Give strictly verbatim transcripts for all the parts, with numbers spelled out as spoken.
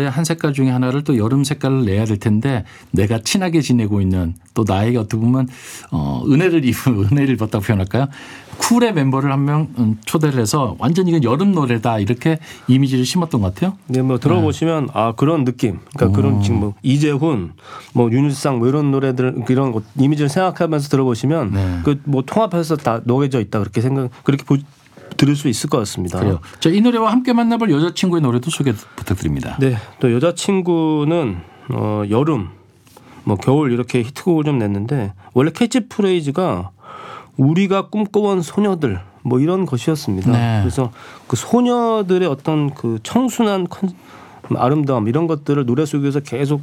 한 색깔 중에 하나를 또 여름 색깔을 내야 될 텐데 내가 친하게 지내고 있는 또 나에게 어떻게 보면 어, 은혜를 입은 은혜를 입었다고 표현할까요? 쿨의 멤버를 한 명 초대를 해서 완전 이건 여름 노래다 이렇게 이미지를 심었던 것 같아요. 네, 뭐 들어보시면 네. 아 그런 느낌. 그러니까 오. 그런 지금 뭐 이재훈, 뭐 윤일상 뭐 이런 노래들 이런 것, 이미지를 생각하면서 들어보시면 네. 그 뭐 통합해서 다 녹여져 있다 그렇게 생각 그렇게 보, 들을 수 있을 것 같습니다. 그래요. 자, 이 노래와 함께 만나볼 여자친구의 노래도 소개 부탁드립니다. 네, 또 여자친구는 어, 여름, 뭐 겨울 이렇게 히트곡을 좀 냈는데 원래 캐치프레이즈가 우리가 꿈꿔온 소녀들 뭐 이런 것이었습니다. 네. 그래서 그 소녀들의 어떤 그 청순한 컨, 아름다움 이런 것들을 노래 속에서 계속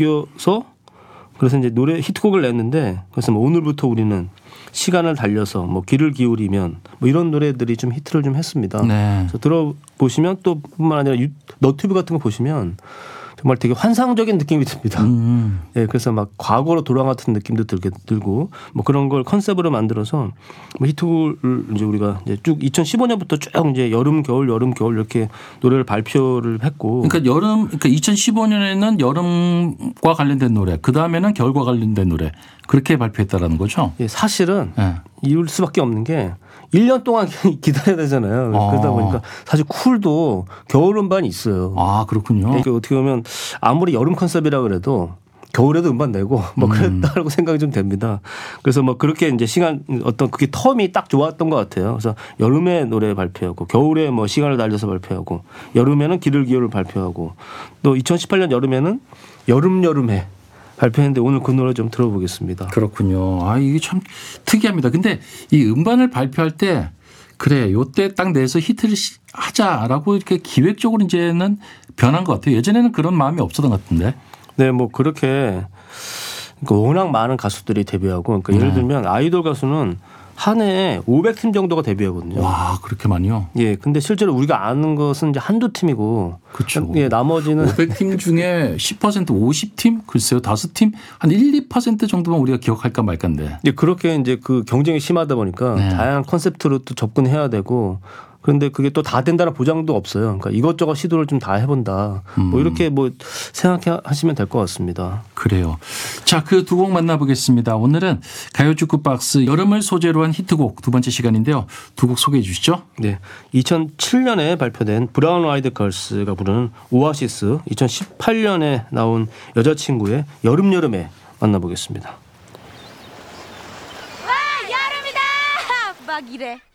녹여서 그래서 이제 노래 히트곡을 냈는데 그래서 뭐 오늘부터 우리는 시간을 달려서 뭐 길을 기울이면 뭐 이런 노래들이 좀 히트를 좀 했습니다. 네. 그래서 들어보시면 또 뿐만 아니라 유, 너튜브 같은 거 보시면 정말 되게 환상적인 느낌이 듭니다. 음. 네, 그래서 막 과거로 돌아간 같은 느낌도 들게 들고 뭐 그런 걸 컨셉으로 만들어서 뭐 히트곡을 이제 우리가 이제 쭉 이천십오 년부터 쭉 이제 여름 겨울 여름 겨울 이렇게 노래를 발표를 했고. 그러니까 여름 그러니까 이천십오 년에는 여름과 관련된 노래, 그 다음에는 겨울과 관련된 노래 그렇게 발표했다라는 거죠. 예, 사실은 네. 이럴 수밖에 없는 게 일 년 동안 기다려야 되잖아요. 아. 그러다 보니까 사실 쿨도 겨울 음반이 있어요. 아 그렇군요. 그러니까 어떻게 보면 아무리 여름 컨셉이라 그래도 겨울에도 음반 내고 뭐 그랬다고 음. 생각이 좀 됩니다. 그래서 뭐 그렇게 이제 시간 어떤 그게 텀이 딱 좋았던 것 같아요. 그래서 여름에 노래 발표하고 겨울에 뭐 시간을 달려서 발표하고 여름에는 길을 기울을 발표하고 또 이천십팔 년 여름에는 여름 여름에 발표했는데 오늘 그 노래 좀 들어보겠습니다. 그렇군요. 아 이게 참 특이합니다. 근데 이 음반을 발표할 때 그래 요때 딱 내서 히트를 하자라고 이렇게 기획적으로 이제는 변한 것 같아요. 예전에는 그런 마음이 없었던 것 같은데. 네, 뭐 그렇게 그러니까 워낙 많은 가수들이 데뷔하고 그러니까 예를 들면 아이돌 가수는 한 해에 오백 팀 정도가 데뷔하거든요. 와, 그렇게 많이요? 예, 근데 실제로 우리가 아는 것은 이제 한두 팀이고. 그렇죠. 예, 나머지는. 오백 팀 중에 십 퍼센트 오십 팀? 글쎄요, 다섯 팀? 한 일, 이 퍼센트 정도만 우리가 기억할까 말까인데. 예, 그렇게 이제 그 경쟁이 심하다 보니까 네. 다양한 컨셉트로 또 접근해야 되고 그런데 그게 또 다 된다는 보장도 없어요. 그러니까 이것저것 시도를 좀 다 해본다. 음. 뭐 이렇게 뭐 생각하시면 될 것 같습니다. 그래요. 자, 그 두 곡 만나보겠습니다. 오늘은 가요축구 박스 여름을 소재로 한 히트곡 두 번째 시간인데요. 두 곡 소개해 주시죠. 네, 이천칠 년에 발표된 브라운 아이드 걸스가 부르는 오아시스, 이천십팔 년에 나온 여자친구의 여름 여름에 만나보겠습니다. 와, 여름이다! 막 이래.